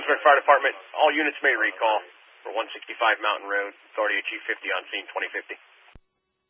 Roseburg Fire Department. All units may recall for 165 Mountain Road. Authority of Chief 50 on scene 2050.